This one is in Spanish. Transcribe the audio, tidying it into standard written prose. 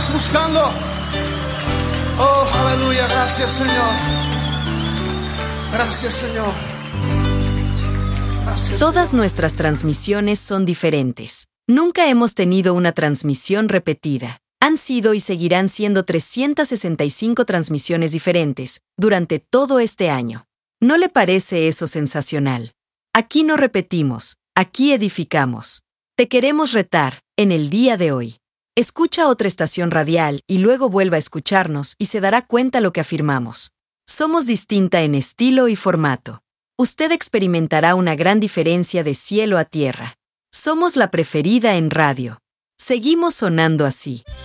estás buscando. Oh, aleluya, gracias Señor. Gracias Señor. Gracias, Todas Señor. nuestras transmisiones son diferentes. Nunca hemos tenido una transmisión repetida. Han sido y seguirán siendo 365 transmisiones diferentes durante todo este año. ¿No le parece eso sensacional? Aquí no repetimos, aquí edificamos. Te queremos retar, en el día de hoy. Escucha otra estación radial y luego vuelva a escucharnos y se dará cuenta lo que afirmamos. Somos distinta en estilo y formato. Usted experimentará una gran diferencia de cielo a tierra. Somos la preferida en radio. Seguimos sonando así.